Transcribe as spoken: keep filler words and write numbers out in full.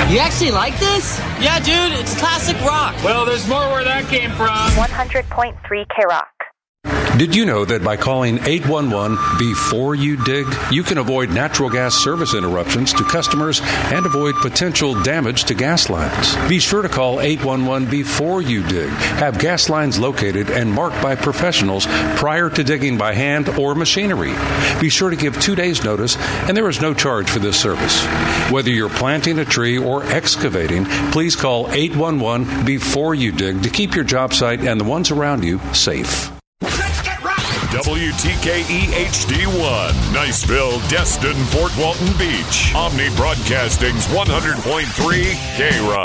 You actually like this? Yeah, dude, it's classic rock. Well, there's more where that came from. one hundred point three K-Rock. Did you know that by calling eight one one before you dig, you can avoid natural gas service interruptions to customers and avoid potential damage to gas lines? Be sure to call eight one one before you dig. Have gas lines located and marked by professionals prior to digging by hand or machinery. Be sure to give two days' notice, and there is no charge for this service. Whether you're planting a tree or excavating, please call eight one one before you dig to keep your job site and the ones around you safe. W T K E H D one, Niceville, Destin, Fort Walton Beach. Omni Broadcasting's one hundred point three K-Rock.